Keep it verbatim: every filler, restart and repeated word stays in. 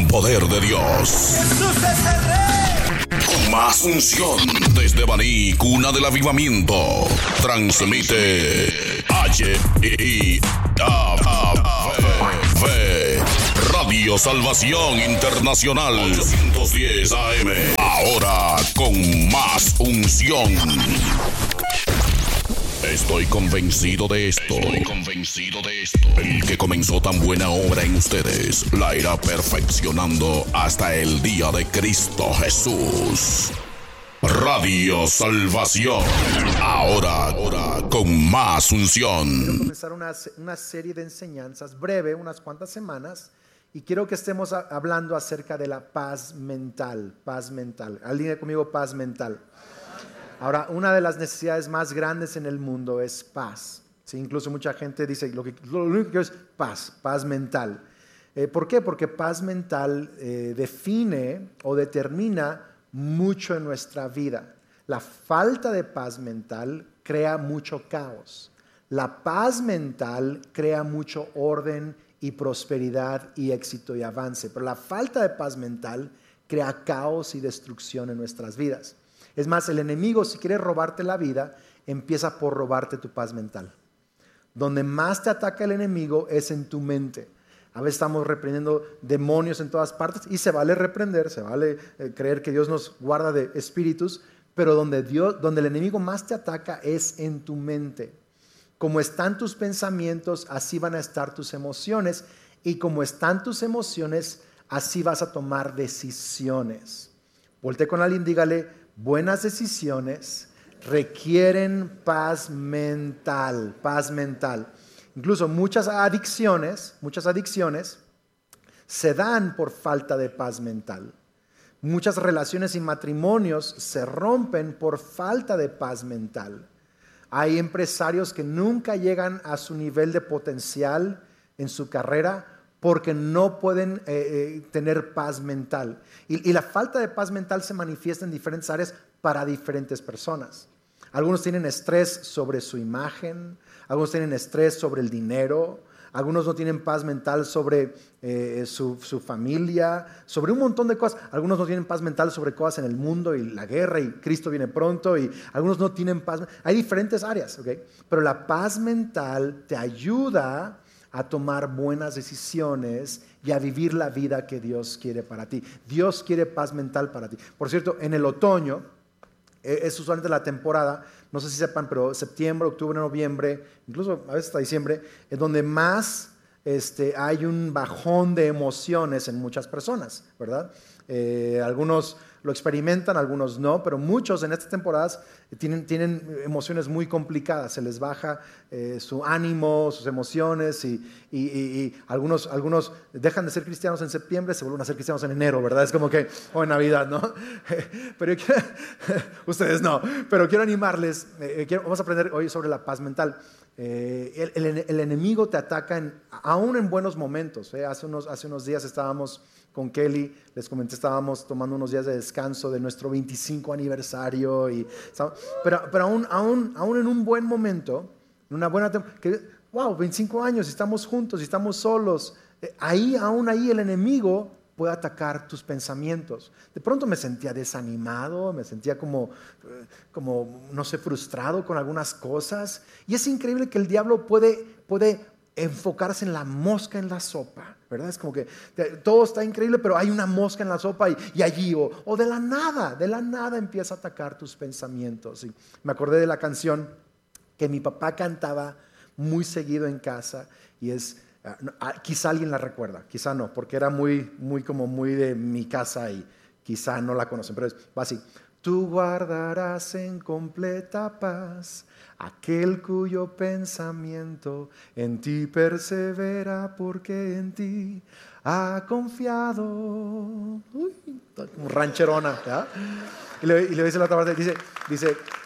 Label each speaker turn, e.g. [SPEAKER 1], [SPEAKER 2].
[SPEAKER 1] poder de Dios.
[SPEAKER 2] Jesús es el Rey.
[SPEAKER 1] Con más unción desde Baní, cuna del avivamiento. Transmite H I A V Radio Salvación Internacional ochocientos diez A M. Ahora con más unción. Estoy convencido de esto. Estoy convencido de esto. El que comenzó tan buena obra en ustedes la irá perfeccionando hasta el día de Cristo Jesús. Radio Salvación. Ahora, ahora con más unción.
[SPEAKER 3] Quiero comenzar una, una serie de enseñanzas breve, unas cuantas semanas, y quiero que estemos a, hablando acerca de la paz mental. Paz mental. ¿Alguien conmigo? Paz mental. Ahora, una de las necesidades más grandes en el mundo es paz. ¿Sí? Incluso mucha gente dice, lo, que, lo único que quiero es paz, paz mental. Eh, ¿Por qué? Porque paz mental eh, define o determina mucho en nuestra vida. La falta de paz mental crea mucho caos. La paz mental crea mucho orden y prosperidad y éxito y avance. Pero la falta de paz mental crea caos y destrucción en nuestras vidas. Es más, el enemigo, si quiere robarte la vida, empieza por robarte tu paz mental. Donde más te ataca el enemigo es en tu mente. A veces estamos reprendiendo demonios en todas partes y se vale reprender, se vale eh, creer que Dios nos guarda de espíritus, pero donde, Dios, donde el enemigo más te ataca es en tu mente. Como están tus pensamientos, así van a estar tus emociones, y como están tus emociones, así vas a tomar decisiones. Voltea con alguien, dígale: buenas decisiones requieren paz mental, paz mental. Incluso muchas adicciones, muchas adicciones se dan por falta de paz mental. Muchas relaciones y matrimonios se rompen por falta de paz mental. Hay empresarios que nunca llegan a su nivel de potencial en su carrera porque no pueden eh, eh, tener paz mental. Y, y la falta de paz mental se manifiesta en diferentes áreas para diferentes personas. Algunos tienen estrés sobre su imagen, algunos tienen estrés sobre el dinero, algunos no tienen paz mental sobre eh, su, su familia, sobre un montón de cosas. Algunos no tienen paz mental sobre cosas en el mundo y la guerra y Cristo viene pronto, y algunos no tienen paz. Hay diferentes áreas, ¿ok? Pero la paz mental te ayuda a tomar buenas decisiones y a vivir la vida que Dios quiere para ti. Dios quiere paz mental para ti. Por cierto, en el otoño, es usualmente la temporada, no sé si sepan, pero septiembre, octubre, noviembre, incluso a veces hasta diciembre, es donde más este, hay un bajón de emociones en muchas personas, ¿verdad? Eh, algunos lo experimentan, algunos no, pero muchos en estas temporadas tienen, tienen emociones muy complicadas. Se les baja eh, su ánimo, sus emociones, y, y, y, y algunos, algunos dejan de ser cristianos en septiembre, se vuelven a ser cristianos en enero, ¿verdad? Es como que, o en Navidad, ¿no? Pero yo quiero, ustedes no, pero quiero animarles, eh, quiero, vamos a aprender hoy sobre la paz mental. Eh, el, el, el enemigo te ataca en, aún en buenos momentos. ¿eh? Hace, unos, hace unos días estábamos con Kelly, les comenté, estábamos tomando unos días de descanso de nuestro veinticinco aniversario, y, pero, pero aún, aún, aún en un buen momento, en una buena que, wow, veinticinco años, y estamos juntos, y estamos solos, eh, ahí, aún ahí el enemigo puede atacar tus pensamientos. De pronto me sentía desanimado, me sentía como, como no sé, frustrado con algunas cosas, y es increíble que el diablo puede, puede enfocarse en la mosca en la sopa, ¿verdad? Es como que todo está increíble, pero hay una mosca en la sopa, y, y allí, o, o de la nada, de la nada empieza a atacar tus pensamientos. Y me acordé de la canción que mi papá cantaba muy seguido en casa, y es, uh, quizá alguien la recuerda, quizá no, porque era muy, muy como muy de mi casa, y quizá no la conocen, pero es, va así: tú guardarás en completa paz aquel cuyo pensamiento en ti persevera, porque en ti ha confiado. Uy, como rancherona, ¿verdad? Y le, y le dice la otra parte, dice, dice,